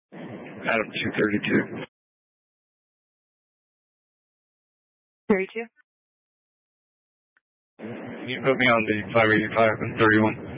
Adam 232. 32. Can you put me on the 585 and 31?